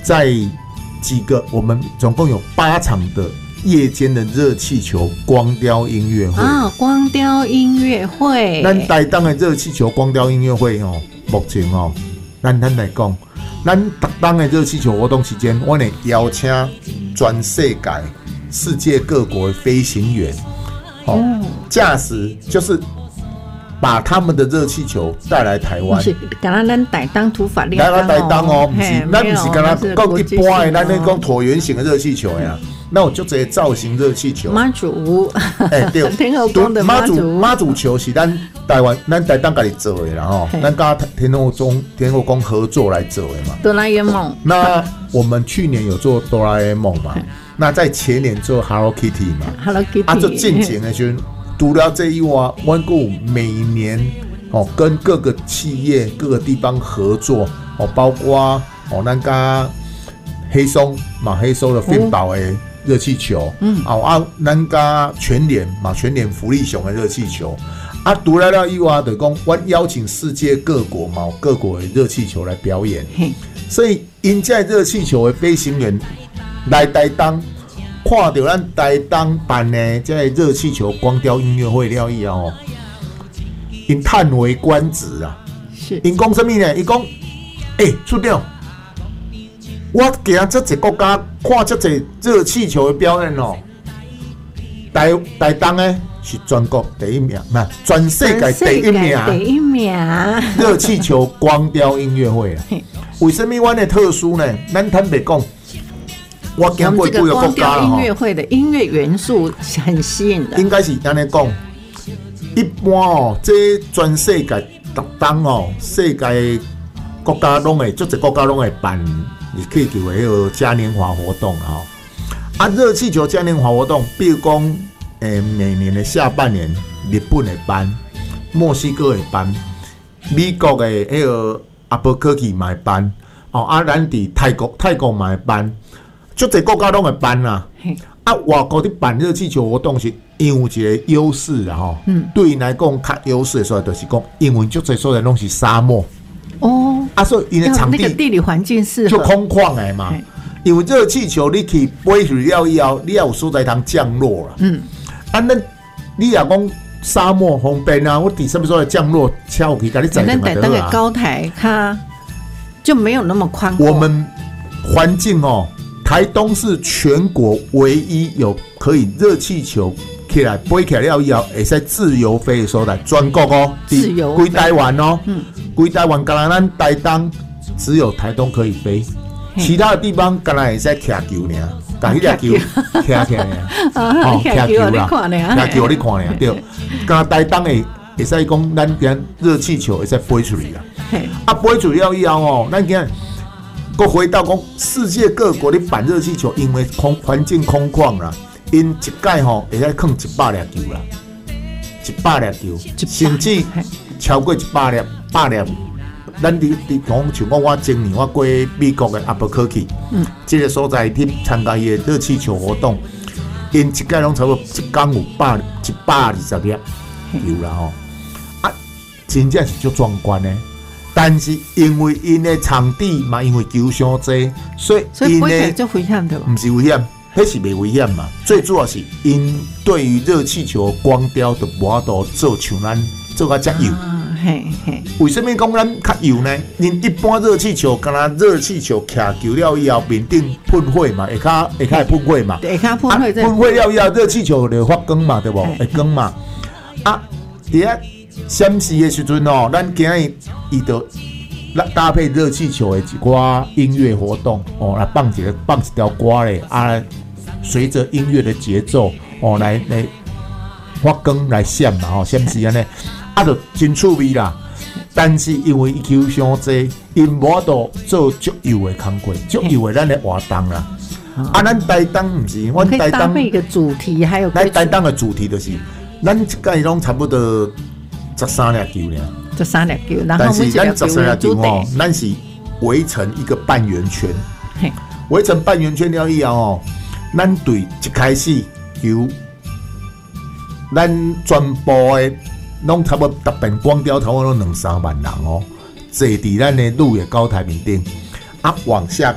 在几个我们总共有8场的夜间的热气球光雕音乐会啊，光雕音乐会。 咱台东的热气球光雕音乐会哦，目前哦，咱来讲，咱台东的热气球活动期间，我会邀请全世界各国的飞行员，驾驶就是把他们的热气球带来台湾。 是，敢若咱台东土法炼钢哦，台东哦，不是， 咱不是敢若讲一般的，咱那讲椭圆形的热气球呀。那我就这些造型热气球， 妈祖， 对， 天后宫的妈祖球是咱台湾咱台东自己做的啦吼，咱跟天后宫合作来做的嘛。 哆啦 A 梦。 那我们去年有做哆啦 A 梦嘛？那在前年做 Hello Kitty 嘛 ？Hello Kitty。 啊，就进前的时候，除了这以外，我们每年跟各个企业、各个地方合作包括咱家黑松的芬宝的热气球，咱家全联福利熊的热气球，除了以外，就讲我邀请世界各国各国的热气球来表演，所以因这热气球的飞行员来台东，看到咱台东办的这热气球光雕音乐会了以后，因叹为观止啊！ 是， 因讲什么呢？因讲，处长。我今这个国家看这个热气球的表演哦，台东呢是全国第一名，全世界第一名。热气球光雕音乐会啊，为什么我的特殊呢？咱坦白讲，我经过几个国家了音乐会的音乐元素很吸引人。 应该是这样讲，一般这全世界台东世界国家拢会，这个国家拢会办。你可以叫为那个嘉年华活动热气球嘉年华活动，比如讲，每年的下半年，日本会办，墨西哥会办，美国的那个阿伯科基嘛会办，咱伫泰国嘛会办，足侪国家拢会办啦。外国伫办热气球活动是因有一个优势啦对因来讲较优势的所在就是讲，因为足侪所在拢是沙漠。所以因的场地那个地理环境适合就空旷的嘛，因为热气球你去飞去了以后，你要有所在通降落啦。那你若讲沙漠方便啊，我伫什么时候降落，跳去给你载上来得了。 那个高台它就没有那么宽阔。 我们环境台东是全国唯一有可以热气球起来飞起来了以后，会使自由飞的所在，全国自由归台湾归台湾，敢若咱台东只有台东可以飞，其他的地方敢若会使骑球尔，把迄只球骑起来尔， 骑球你看尔， 骑球你看尔，对，敢若台东会使讲咱今热气球会使飞出去啦，飞出去了以后咱今佫回到讲世界各国的办热气球，因为环境空旷啦，因一届会使放100粒球啦，100粒球，甚至超过100粒。咱讲像我前年我过美国的阿伯科基，这个所在去参加伊的热气球活动，因一届拢差不多一天有120粒球啦真正是足壮观的。但是因为因的场地嘛，因为球伤多，所以因的就危险对吧？ 不是危险，那是袂危险嘛。最主要是因对于热气球光雕的无法度做像咱做甲遮油。为什么讲咱较油呢？因一般热气球，敢若热气球骑球了以后，面顶喷火嘛，下骹会喷火嘛，喷火了以后，热气球就发光嘛，对不？会光嘛。伫遐闪示的时阵咱今日伊就搭配热气球的一寡音乐活动来放一条歌咧随着音乐的节奏来发光来闪嘛闪示安尼。就真趣味啦，但是因为球伤多，因无法度做足油的工作，足油的咱的活动啦。咱台东不是，我台东搭配一个主题，还有咱台东的主题就是，咱一届拢差不多13粒球尔 ，13粒球，然后每一粒 13粒球咱是围成一个半圆圈，围成半圆圈了以后咱队一开始由咱全部的。拢差不多特别光雕，差不多2-3万人坐伫咱的路的高台面顶，往下